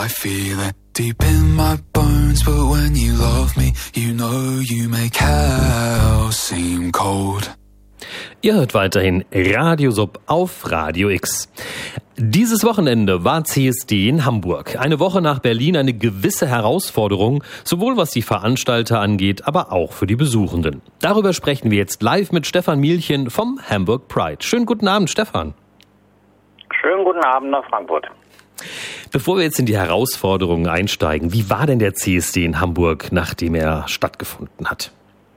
I feel it deep in my bones, but when you love me, you know you make hell seem cold. Ihr hört weiterhin Radio Sub auf Radio X. Dieses Wochenende war CSD in Hamburg. Eine Woche nach Berlin eine gewisse Herausforderung, sowohl was die Veranstalter angeht, aber auch für die Besuchenden. Darüber sprechen wir jetzt live mit Stefan Mielchen vom Hamburg Pride. Schönen guten Abend, Stefan. Schönen guten Abend nach Frankfurt. Bevor wir jetzt in die Herausforderungen einsteigen, wie war denn der CSD in Hamburg, nachdem er stattgefunden hat?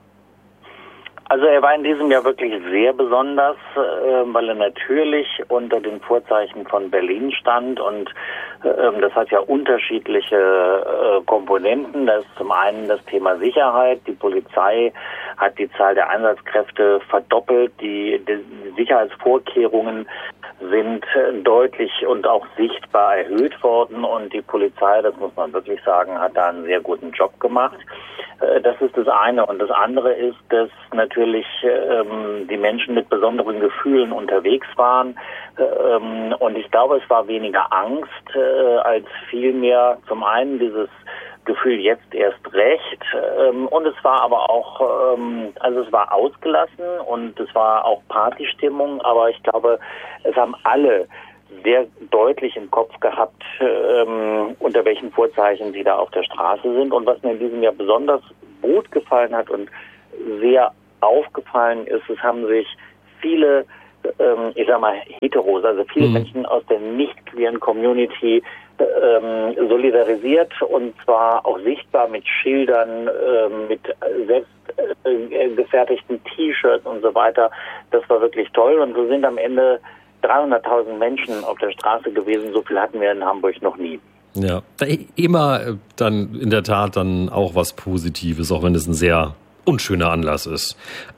Also er war in diesem Jahr wirklich sehr besonders, weil er natürlich unter den Vorzeichen von Berlin stand und das hat ja unterschiedliche Komponenten. Das ist zum einen das Thema Sicherheit. Die Polizei hat die Zahl der Einsatzkräfte verdoppelt. Die Sicherheitsvorkehrungen sind deutlich und auch sichtbar erhöht worden und die Polizei, das muss man wirklich sagen, hat da einen sehr guten Job gemacht. Das ist das eine. Und das andere ist, dass natürlich die Menschen mit besonderen Gefühlen unterwegs waren. Und ich glaube, es war weniger Angst als vielmehr zum einen dieses Gefühl jetzt erst recht. Und es war aber auch, also es war ausgelassen und es war auch Partystimmung. Aber ich glaube, es haben alle sehr deutlich im Kopf gehabt, unter welchen Vorzeichen sie da auf der Straße sind. Und was mir in diesem Jahr besonders gut gefallen hat und sehr aufgefallen ist, es haben sich viele, ich sag mal, Heteros, also viele Menschen aus der nicht-queeren Community solidarisiert und zwar auch sichtbar mit Schildern, mit selbst gefertigten T-Shirts und so weiter. Das war wirklich toll und so sind am Ende 300.000 Menschen auf der Straße gewesen. So viel hatten wir in Hamburg noch nie. Ja, immer dann in der Tat dann auch was Positives, auch wenn es ein sehr unschöner Anlass ist.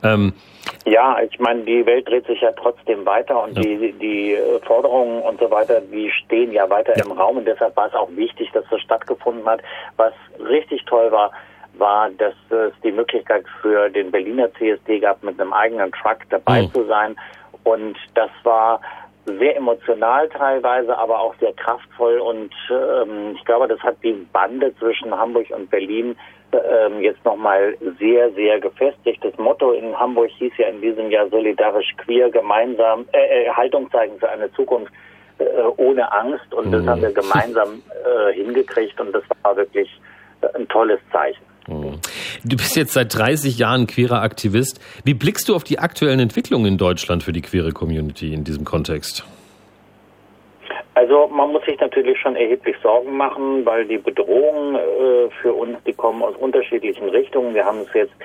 Ja, ich meine, die Welt dreht sich ja trotzdem weiter und die Forderungen und so weiter, die stehen ja weiter im Raum und deshalb war es auch wichtig, dass das stattgefunden hat. Was richtig toll war, dass es die Möglichkeit für den Berliner CSD gab, mit einem eigenen Truck dabei zu sein und das war sehr emotional teilweise, aber auch sehr kraftvoll und ich glaube, das hat die Bande zwischen Hamburg und Berlin jetzt nochmal sehr, sehr gefestigt. Das Motto in Hamburg hieß ja in diesem Jahr solidarisch queer, gemeinsam Haltung zeigen für eine Zukunft ohne Angst und das haben wir gemeinsam hingekriegt und das war wirklich ein tolles Zeichen. Du bist jetzt seit 30 Jahren queerer Aktivist. Wie blickst du auf die aktuellen Entwicklungen in Deutschland für die queere Community in diesem Kontext? Also man muss sich natürlich schon erheblich Sorgen machen, weil die Bedrohungen für uns, die kommen aus unterschiedlichen Richtungen. Wir haben es jetzt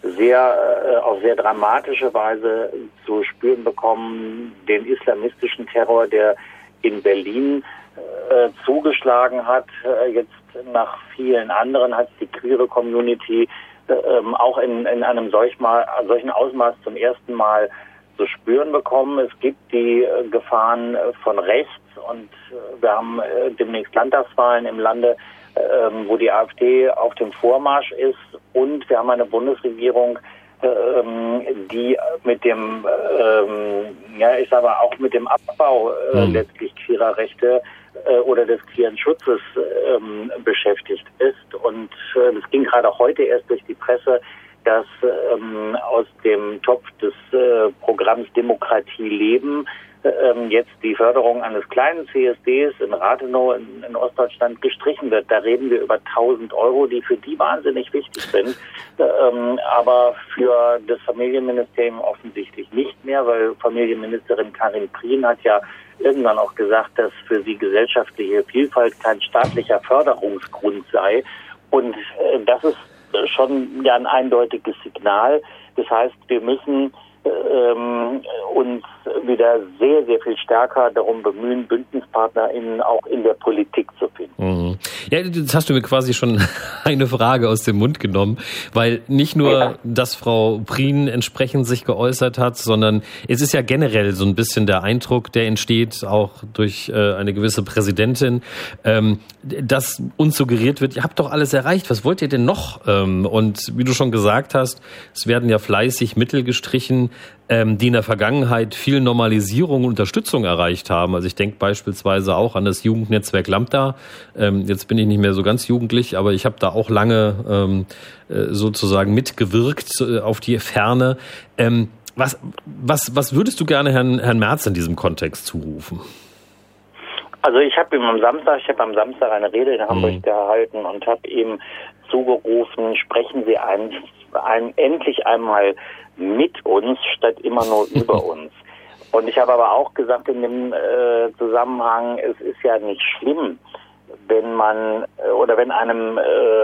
auf sehr dramatische Weise zu spüren bekommen, den islamistischen Terror, der in Berlin zugeschlagen hat. Jetzt nach vielen anderen hat die queere Community auch in einem solchen Ausmaß zum ersten Mal zu spüren bekommen. Es gibt die Gefahren von rechts und wir haben demnächst Landtagswahlen im Lande, wo die AfD auf dem Vormarsch ist und wir haben eine Bundesregierung, die mit dem, ich sage mal auch mit dem Abbau letztlich queerer Rechte oder des queeren Schutzes beschäftigt ist. Und das ging gerade heute erst durch die Presse, dass aus dem Topf des Programms Demokratie leben jetzt die Förderung eines kleinen CSDs in Rathenow in Ostdeutschland gestrichen wird. Da reden wir über 1.000 Euro, die für die wahnsinnig wichtig sind, aber für das Familienministerium offensichtlich nicht mehr, weil Familienministerin Karin Prien hat ja irgendwann auch gesagt, dass für sie gesellschaftliche Vielfalt kein staatlicher Förderungsgrund sei. Und das ist schon ja ein eindeutiges Signal. Das heißt, wir müssen uns wieder sehr, sehr viel stärker darum bemühen, BündnispartnerInnen auch in der Politik zu finden. Ja, jetzt hast du mir quasi schon eine Frage aus dem Mund genommen, weil nicht nur, dass Frau Prien entsprechend sich geäußert hat, sondern es ist ja generell so ein bisschen der Eindruck, der entsteht, auch durch eine gewisse Präsidentin, dass uns suggeriert wird, ihr habt doch alles erreicht, was wollt ihr denn noch? Und wie du schon gesagt hast, es werden ja fleißig Mittel gestrichen, die in der Vergangenheit viel Normalisierung und Unterstützung erreicht haben. Also ich denke beispielsweise auch an das Jugendnetzwerk Lambda, Jetzt bin ich nicht mehr so ganz jugendlich, aber ich habe da auch lange sozusagen mitgewirkt auf die Ferne. Was würdest du gerne Herrn Merz in diesem Kontext zurufen? Also ich habe am Samstag eine Rede in Hamburg gehalten und habe ihm zugerufen, sprechen Sie endlich einmal mit uns, statt immer nur über uns. Und ich habe aber auch gesagt in dem Zusammenhang, es ist ja nicht schlimm, wenn einem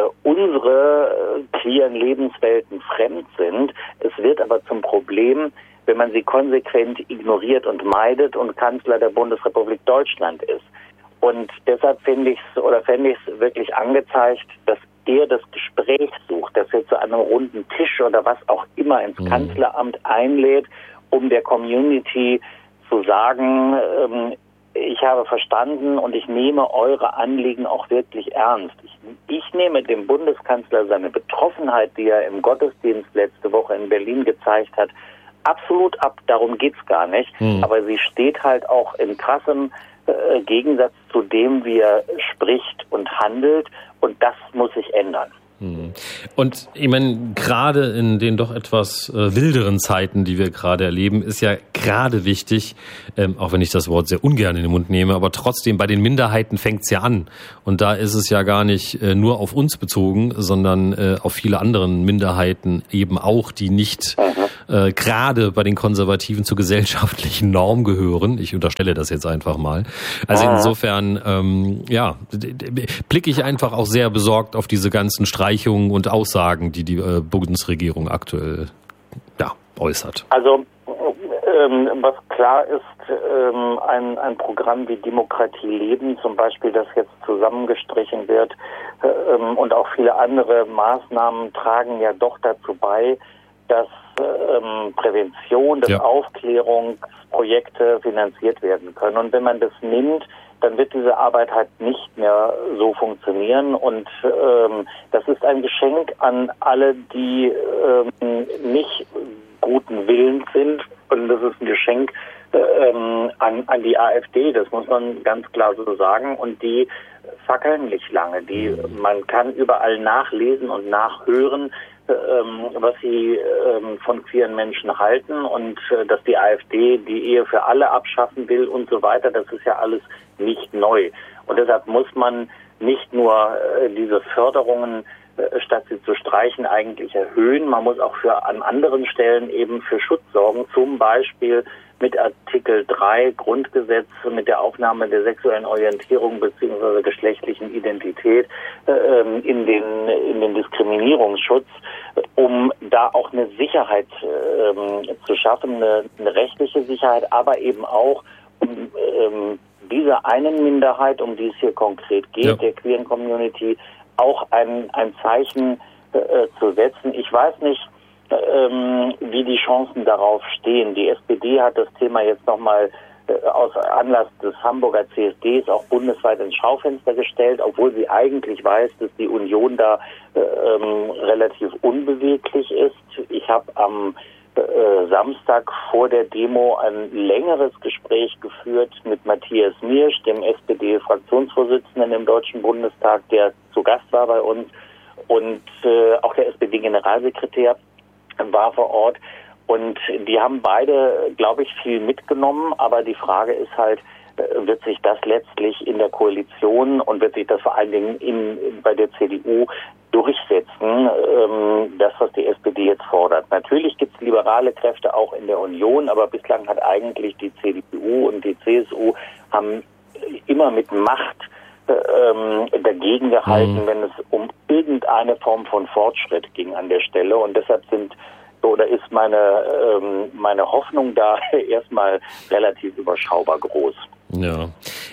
unsere queeren Lebenswelten fremd sind. Es wird aber zum Problem, wenn man sie konsequent ignoriert und meidet und Kanzler der Bundesrepublik Deutschland ist. Und deshalb fände ich es wirklich angezeigt, dass er das Gespräch sucht, dass er zu einem runden Tisch oder was auch immer ins Kanzleramt einlädt, um der Community zu sagen, ich habe verstanden und ich nehme eure Anliegen auch wirklich ernst. Ich nehme dem Bundeskanzler seine Betroffenheit, die er im Gottesdienst letzte Woche in Berlin gezeigt hat, absolut ab. Darum geht's gar nicht. Aber sie steht halt auch in krassem Gegensatz zu dem, wie er spricht und handelt. Und das muss sich ändern. Und ich meine, gerade in den doch etwas wilderen Zeiten, die wir gerade erleben, ist ja gerade wichtig, auch wenn ich das Wort sehr ungern in den Mund nehme, aber trotzdem bei den Minderheiten fängt es ja an. Und da ist es ja gar nicht nur auf uns bezogen, sondern auf viele anderen Minderheiten eben auch, die nicht gerade bei den Konservativen zur gesellschaftlichen Norm gehören. Ich unterstelle das jetzt einfach mal. Also insofern, blicke ich einfach auch sehr besorgt auf diese ganzen Streichungen und Aussagen, die Bundesregierung aktuell äußert. Also was klar ist, ein Programm wie Demokratie leben, zum Beispiel, das jetzt zusammengestrichen wird, und auch viele andere Maßnahmen tragen ja doch dazu bei, dass Prävention, dass Aufklärungsprojekte finanziert werden können. Und wenn man das nimmt, dann wird diese Arbeit halt nicht mehr so funktionieren. Und das ist ein Geschenk an alle, die nicht guten Willens sind. Und das ist ein Geschenk an die AfD, das muss man ganz klar so sagen. Und die fackeln nicht lange. Man kann überall nachlesen und nachhören, was sie von queeren Menschen halten und dass die AfD die Ehe für alle abschaffen will und so weiter. Das ist ja alles nicht neu. Und deshalb muss man nicht nur diese Förderungen, statt sie zu streichen, eigentlich erhöhen. Man muss auch an anderen Stellen eben für Schutz sorgen, zum Beispiel mit Artikel 3 Grundgesetz, mit der Aufnahme der sexuellen Orientierung bzw. geschlechtlichen Identität in den Diskriminierungsschutz, um da auch eine Sicherheit zu schaffen, eine rechtliche Sicherheit, aber eben auch um dieser einen Minderheit, um die es hier konkret geht, der queeren Community, auch ein Zeichen zu setzen. Ich weiß nicht, wie die Chancen darauf stehen. Die SPD hat das Thema jetzt nochmal aus Anlass des Hamburger CSDs auch bundesweit ins Schaufenster gestellt, obwohl sie eigentlich weiß, dass die Union da relativ unbeweglich ist. Ich habe am Samstag vor der Demo ein längeres Gespräch geführt mit Matthias Miersch, dem SPD-Fraktionsvorsitzenden im Deutschen Bundestag, der zu Gast war bei uns, und auch der SPD-Generalsekretär war vor Ort. Und die haben beide, glaube ich, viel mitgenommen. Aber die Frage ist halt, wird sich das letztlich in der Koalition und wird sich das vor allen Dingen bei der CDU durchsetzen, das, was die SPD jetzt fordert. Natürlich gibt es liberale Kräfte auch in der Union, aber bislang hat eigentlich die CDU und die CSU haben immer mit Macht dagegen gehalten, wenn es um irgendeine Form von Fortschritt ging an der Stelle. Und deshalb ist meine Hoffnung da erstmal relativ überschaubar groß. Ja.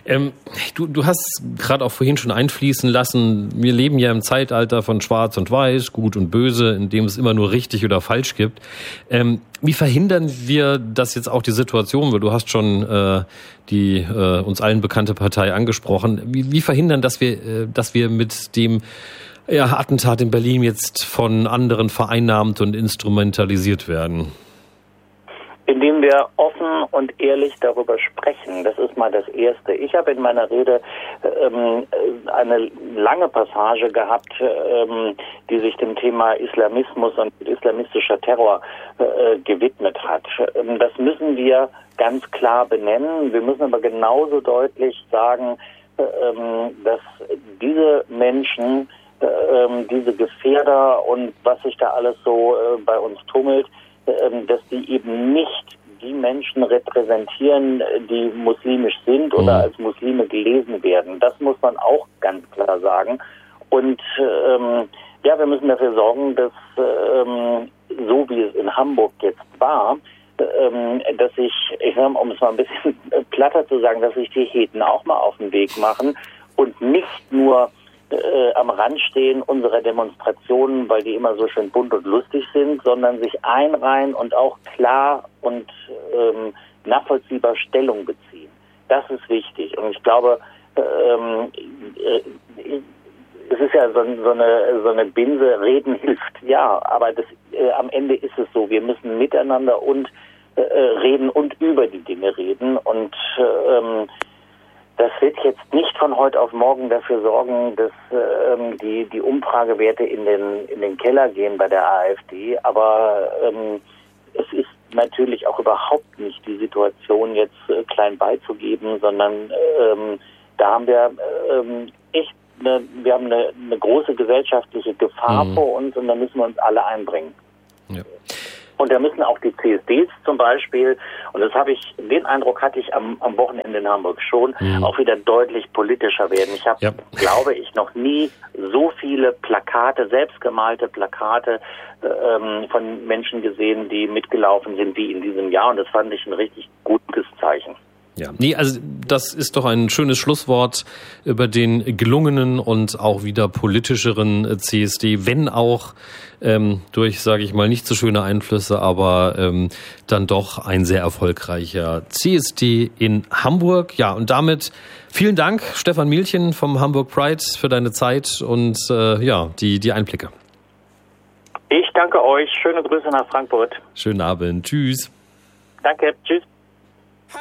Du hast gerade auch vorhin schon einfließen lassen, wir leben ja im Zeitalter von Schwarz und Weiß, Gut und Böse, in dem es immer nur richtig oder falsch gibt. Wie verhindern wir das jetzt auch die Situation, weil du hast schon die uns allen bekannte Partei angesprochen, wie verhindern, dass wir mit dem Attentat in Berlin jetzt von anderen vereinnahmt und instrumentalisiert werden? Indem wir offen und ehrlich darüber sprechen. Das ist mal das Erste. Ich habe in meiner Rede eine lange Passage gehabt, die sich dem Thema Islamismus und islamistischer Terror gewidmet hat. Das müssen wir ganz klar benennen. Wir müssen aber genauso deutlich sagen, dass diese Menschen, diese Gefährder und was sich da alles so bei uns tummelt, dass die eben nicht die Menschen repräsentieren, die muslimisch sind oder als Muslime gelesen werden. Das muss man auch ganz klar sagen. Und wir müssen dafür sorgen, dass so wie es in Hamburg jetzt war, dass sich, um es mal ein bisschen platter zu sagen, dass sich die Heten auch mal auf den Weg machen und nicht nur am Rand stehen unserer Demonstrationen, weil die immer so schön bunt und lustig sind, sondern sich einreihen und auch klar und nachvollziehbar Stellung beziehen. Das ist wichtig. Und ich glaube, es ist ja so eine Binse, reden hilft, ja, aber am Ende ist es so, wir müssen miteinander und reden und über die Dinge reden und das wird jetzt nicht von heute auf morgen dafür sorgen, dass die Umfragewerte in den Keller gehen bei der AfD, aber es ist natürlich auch überhaupt nicht die Situation, jetzt klein beizugeben, sondern da haben wir wir haben eine große gesellschaftliche Gefahr vor uns und da müssen wir uns alle einbringen. Ja. Und da müssen auch die CSDs zum Beispiel, und den Eindruck hatte ich am Wochenende in Hamburg schon, auch wieder deutlich politischer werden. Ich habe, glaube ich, noch nie so viele Plakate, selbstgemalte Plakate von Menschen gesehen, die mitgelaufen sind wie in diesem Jahr. Und das fand ich ein richtig gutes Zeichen. Ja, also das ist doch ein schönes Schlusswort über den gelungenen und auch wieder politischeren CSD, wenn auch durch, sage ich mal, nicht so schöne Einflüsse, aber dann doch ein sehr erfolgreicher CSD in Hamburg. Ja, und damit vielen Dank, Stefan Mielchen vom Hamburg Pride, für deine Zeit und die Einblicke. Ich danke euch. Schöne Grüße nach Frankfurt. Schönen Abend. Tschüss. Danke. Tschüss.